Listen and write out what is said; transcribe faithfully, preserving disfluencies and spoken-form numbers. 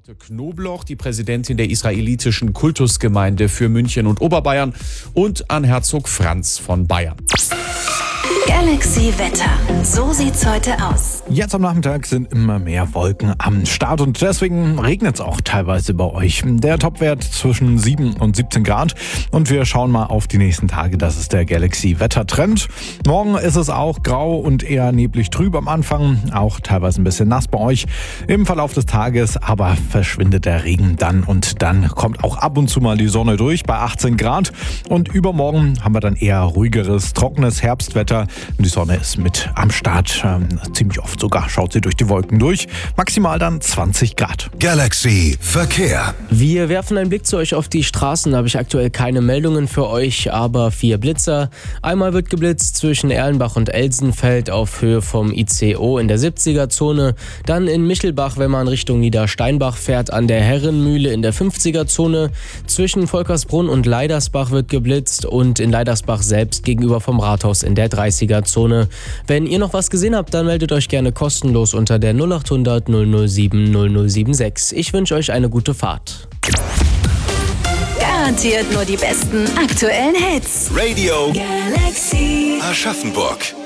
Knobloch, die Präsidentin der israelitischen Kultusgemeinde für München und Oberbayern, und an Herzog Franz von Bayern. Galaxy Wetter. So sieht's heute aus. Jetzt am Nachmittag sind immer mehr Wolken am Start und deswegen regnet es auch teilweise bei euch. Der Topwert zwischen sieben und siebzehn Grad und wir schauen mal auf die nächsten Tage. Das ist der Galaxy Wetter-Trend. Morgen ist es auch grau und eher neblig trüb am Anfang, auch teilweise ein bisschen nass bei euch im Verlauf des Tages, aber verschwindet der Regen dann und dann kommt auch ab und zu mal die Sonne durch bei achtzehn Grad und übermorgen haben wir dann eher ruhigeres, trockenes Herbstwetter. Die Sonne ist mit am Start, ähm, ziemlich oft sogar schaut sie durch die Wolken durch. Maximal dann zwanzig Grad. Galaxy Verkehr. Wir werfen einen Blick zu euch auf die Straßen. Da habe ich aktuell keine Meldungen für euch, aber vier Blitzer. Einmal wird geblitzt zwischen Erlenbach und Elsenfeld auf Höhe vom I C O in der siebziger-Zone. Dann in Michelbach, wenn man Richtung Niedersteinbach fährt, an der Herrenmühle in der fünfziger-Zone. Zwischen Volkersbrunn und Leidersbach wird geblitzt und in Leidersbach selbst gegenüber vom Rathaus in der dreißiger-Zone. Wenn ihr noch was gesehen habt, dann meldet euch gerne kostenlos unter der null acht hundert null null sieben null null sieben sechs. Ich wünsche euch eine gute Fahrt. Garantiert nur die besten aktuellen Hits. Radio Galaxy Aschaffenburg.